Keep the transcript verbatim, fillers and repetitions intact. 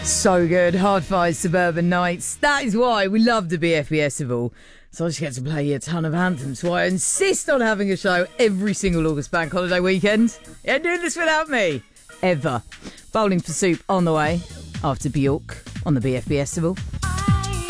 So good. Hard Five Suburban Nights. That is why we love the B F B Festival. So I just get to play you a ton of anthems. So I insist on having a show every single August bank holiday weekend. You're doing this without me. Ever. Bowling for Soup on the way after Bjork on the B F B Festival.